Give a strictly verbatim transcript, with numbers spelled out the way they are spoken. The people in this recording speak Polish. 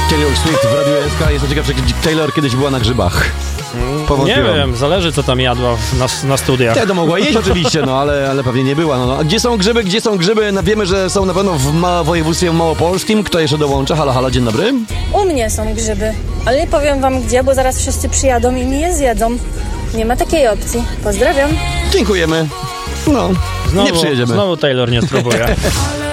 Taylor Swift w Radiu S K. Jestem ciekaw, czy Taylor kiedyś była na grzybach. Nie wiem, zależy co tam jadła w, na, na studiach. Nie, to mogła jeść oczywiście, no ale, ale pewnie nie była. No, no. A gdzie są grzyby, gdzie są grzyby? No, wiemy, że są na pewno w ma- województwie małopolskim. Kto jeszcze dołącza? Halo, halo, dzień dobry. U mnie są grzyby, ale nie powiem wam gdzie, bo zaraz wszyscy przyjadą i mi je zjedzą. Nie ma takiej opcji. Pozdrawiam. Dziękujemy. No, Znowu, nie przyjedziemy. Znowu Taylor nie spróbuje.